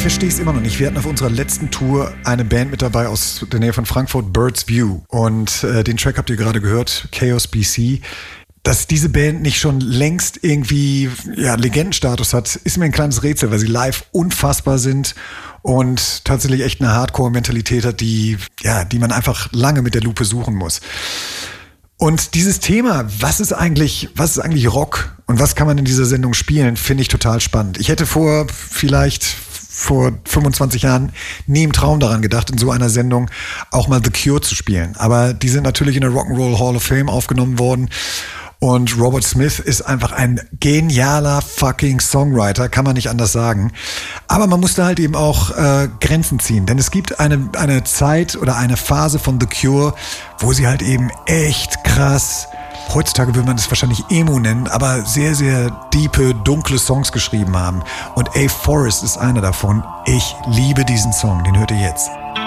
verstehe es immer noch nicht. Wir hatten auf unserer letzten Tour eine Band mit dabei aus der Nähe von Frankfurt, Birds View. Und den Track habt ihr gerade gehört, Chaos BC. Dass diese Band nicht schon längst irgendwie Legendenstatus hat, ist mir ein kleines Rätsel, weil sie live unfassbar sind und tatsächlich echt eine Hardcore-Mentalität hat, die man einfach lange mit der Lupe suchen muss. Und dieses Thema, was ist eigentlich Rock und was kann man in dieser Sendung spielen, finde ich total spannend. Ich hätte vor 25 Jahren nie im Traum daran gedacht, in so einer Sendung auch mal The Cure zu spielen. Aber die sind natürlich in der Rock'n'Roll Hall of Fame aufgenommen worden. Und Robert Smith ist einfach ein genialer fucking Songwriter, kann man nicht anders sagen. Aber man musste halt eben auch Grenzen ziehen, denn es gibt eine Zeit oder eine Phase von The Cure, wo sie halt eben echt krass, heutzutage würde man das wahrscheinlich Emo nennen, aber sehr, sehr diepe, dunkle Songs geschrieben haben. Und A Forest ist einer davon. Ich liebe diesen Song, den hört ihr jetzt.